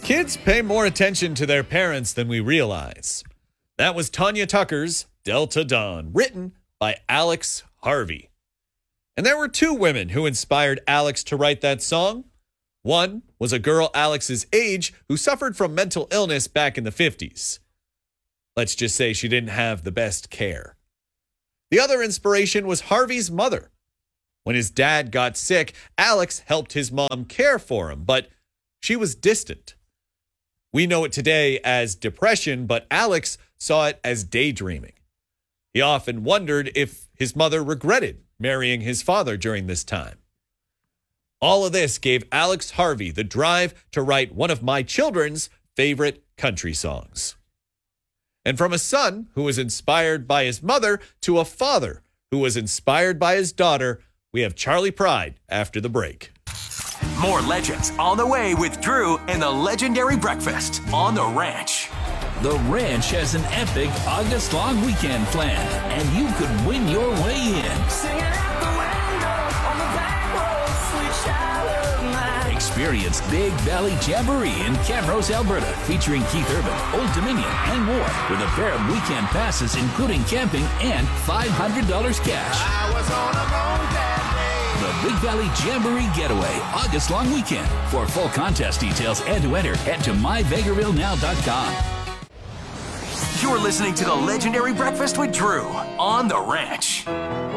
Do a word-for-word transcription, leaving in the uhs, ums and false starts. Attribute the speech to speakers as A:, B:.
A: Kids pay more attention to their parents than we realize. That was Tanya Tucker's Delta Dawn, written by Alex Harvey. And there were two women who inspired Alex to write that song. One was a girl Alex's age who suffered from mental illness back in the fifties. Let's just say she didn't have the best care. The other inspiration was Harvey's mother. When his dad got sick, Alex helped his mom care for him, but she was distant. We know it today as depression, but Alex saw it as daydreaming. He often wondered if his mother regretted marrying his father during this time. All of this gave Alex Harvey the drive to write one of my children's favorite country songs. And from a son who was inspired by his mother to a father who was inspired by his daughter, we have Charlie Pride after the break.
B: More legends on the way with Drew and the legendary breakfast on the ranch.
C: The Ranch has an epic August-long weekend planned, and you could win your way in. Experience Big Valley Jamboree in Camrose, Alberta, featuring Keith Urban, Old Dominion, and more, with a pair of weekend passes including camping and five hundred dollars cash.
D: I was on a road that
C: The Big Valley Jamboree Getaway, August-long weekend. For full contest details and to enter, head to my vegreville now dot com.
B: You're listening to the legendary breakfast with Drew on the ranch.